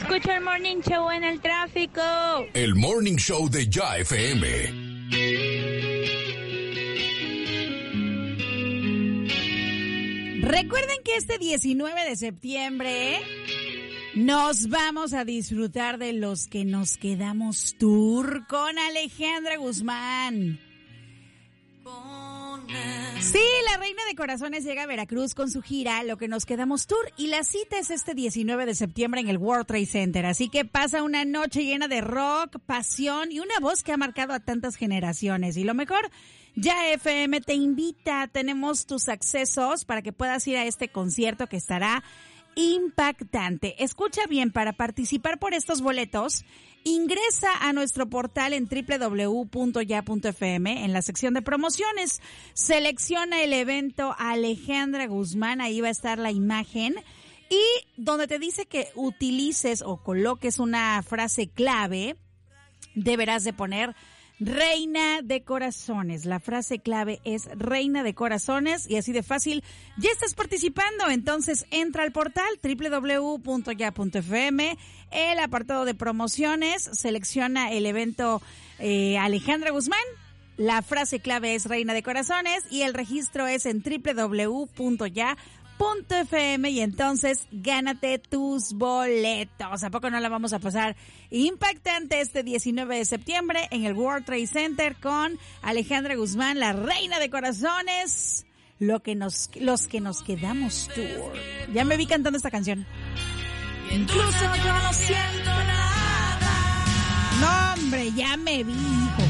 Escucha el Morning Show en el tráfico. El Morning Show de Ya FM. Recuerden que este 19 de septiembre nos vamos a disfrutar de Los que nos quedamos tour con Alejandra Guzmán. Sí, la Reina de Corazones llega a Veracruz con su gira Lo que nos quedamos tour y la cita es este 19 de septiembre en el World Trade Center. Así que pasa una noche llena de rock, pasión y una voz que ha marcado a tantas generaciones. Y lo mejor, Ya FM te invita, tenemos tus accesos para que puedas ir a este concierto que estará impactante. Escucha bien, para participar por estos boletos, ingresa a nuestro portal en www.ya.fm en la sección de promociones. Selecciona el evento Alejandra Guzmán, ahí va a estar la imagen y donde te dice que utilices o coloques una frase clave, deberás de poner Reina de Corazones. La frase clave es Reina de Corazones y así de fácil ya estás participando. Entonces entra al portal www.ya.fm, el apartado de promociones, selecciona el evento Alejandra Guzmán. La frase clave es Reina de Corazones y el registro es en www.ya.fm y entonces gánate tus boletos. ¿A poco no la vamos a pasar impactante este 19 de septiembre en el World Trade Center con Alejandra Guzmán, la Reina de Corazones? Los que nos quedamos tour. Ya me vi cantando esta canción. Incluso yo no siento nada. No, hombre, ya me vi, hijo.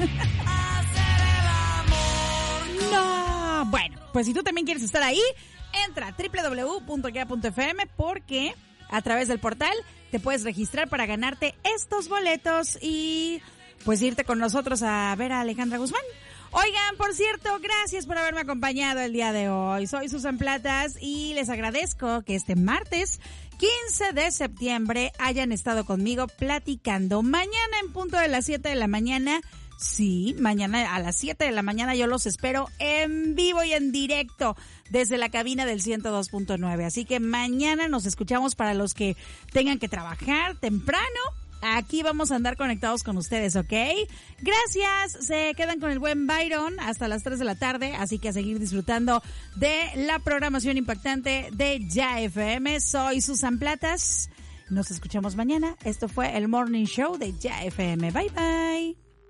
No, bueno, pues si tú también quieres estar ahí, entra a www.ya.fm porque a través del portal te puedes registrar para ganarte estos boletos y pues irte con nosotros a ver a Alejandra Guzmán. Oigan, por cierto, gracias por haberme acompañado el día de hoy. Soy Susan Platas y les agradezco que este martes 15 de septiembre hayan estado conmigo platicando. Mañana en punto de las 7 de la mañana. Sí, mañana a las 7 de la mañana yo los espero en vivo y en directo desde la cabina del 102.9. Así que mañana nos escuchamos para los que tengan que trabajar temprano. Aquí vamos a andar conectados con ustedes, ¿ok? Gracias, se quedan con el buen Byron hasta las 3 de la tarde, así que a seguir disfrutando de la programación impactante de Ya FM. Soy Susan Platas, nos escuchamos mañana. Esto fue el Morning Show de Ya FM. Bye, bye.